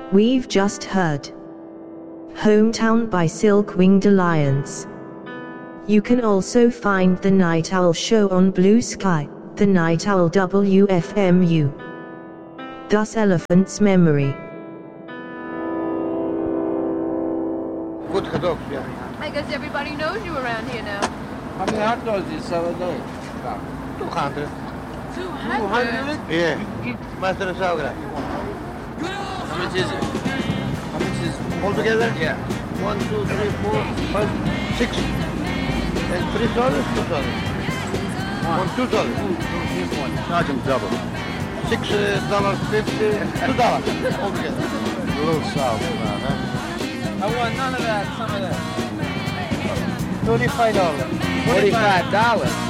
We've just heard Hometown by Silk Winged Alliance. You can also find The Night Owl Show on Blue Sky, The Night Owl WFMU. Thus Elephant's Memory. Goed gedoopt, ja. I guess everybody knows you around here now. How many hot dogs did you sell a day? 200. 200? Yeah. Master of Saugra. How much is it? How much is it? All together? Yeah. 1, 2, 3, 4, 5, 6. And $3, $2. $1, $2. Charge him double. $6.50, $2 altogether. A little south, man, huh? I want none of that, some of that. $25. $45.